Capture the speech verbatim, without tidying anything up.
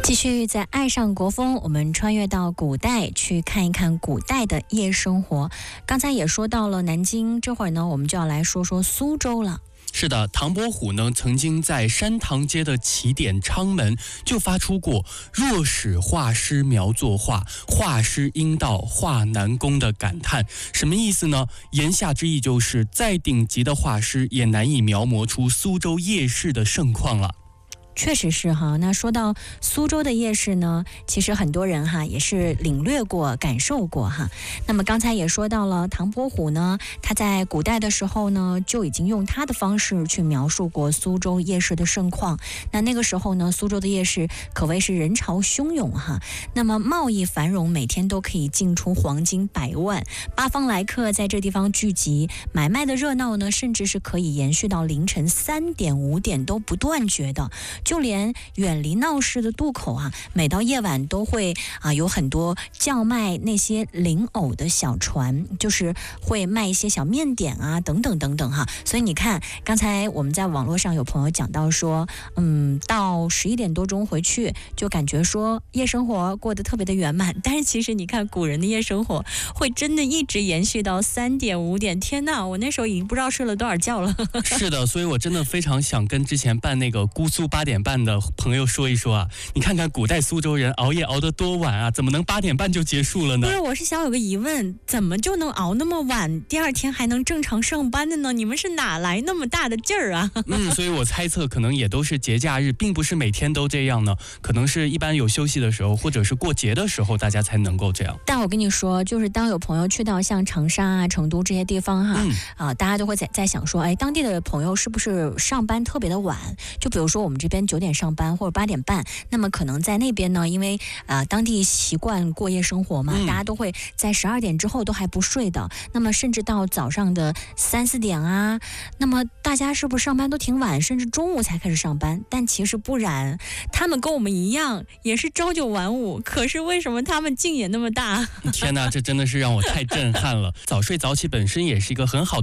继续在爱上国风，我们穿越到古代去看一看古代的夜生活。刚才也说到了南京，这会儿呢我们就要来说说苏州了。 是的，唐伯虎呢曾经在山塘街的起点昌门就发出过若使画师描作画，画师应到画南宫的感叹。什么意思呢？言下之意就是再顶级的画师也难以描摹出苏州夜市的盛况了。 确实是哈，那说到苏州的夜市呢，其实很多人哈也是领略过、感受过哈。那么刚才也说到了唐伯虎呢，他在古代的时候呢，就已经用他的方式去描述过苏州夜市的盛况。那那个时候呢，苏州的夜市可谓是人潮汹涌哈。那么贸易繁荣，每天都可以进出黄金百万，八方来客在这地方聚集，买卖的热闹呢，甚至是可以延续到凌晨三点、五点都不断绝的。就连远离闹市的渡口啊，每到夜晚都会啊有很多叫卖那些零藕的小船，就是会卖一些小面点啊等等等等哈。所以你看，刚才我们在网络上有朋友讲到说，嗯，到十一点多钟回去就感觉说夜生活过得特别的圆满，但是其实你看古人的夜生活会真的一直延续到三点五点，天哪，我那时候已经不知道睡了多少觉了。 是的，所以我真的非常想跟之前办那个姑苏八点半的朋友说一说啊，你看看古代苏州人熬夜熬得多晚啊，怎么能八点半就结束了呢？ 不是，我是想有个疑问，怎么就能熬那么晚，第二天还能正常上班的呢？你们是哪来那么大的劲儿啊？ 嗯，所以我猜测可能也都是节假日，并不是每天都这样呢，可能是一般有休息的时候，或者是过节的时候，大家才能够这样。 但我跟你说，就是当有朋友去到像长沙啊、成都这些地方哈，嗯、啊，大家都会在在想说，哎，当地的朋友是不是上班特别的晚？就比如说我们这边九点上班或者八点半，那么可能在那边呢，因为呃当地习惯过夜生活嘛，嗯、大家都会在十二点之后都还不睡的，那么甚至到早上的三四点啊，那么大家是不是上班都挺晚，甚至中午才开始上班？但其实不然，他们跟我们一样也是朝九晚五，可是为什么他们劲也那么大？ 天哪，这真的是让我太震撼了！早睡早起本身也是一个很好